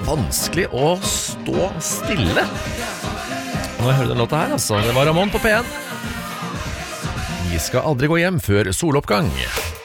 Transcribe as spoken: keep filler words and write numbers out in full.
vanskelig å stå stille. Nå har jeg hørt den låta her, altså. Det var Ramón på P en. Vi skal aldri gå hjem før soloppgang.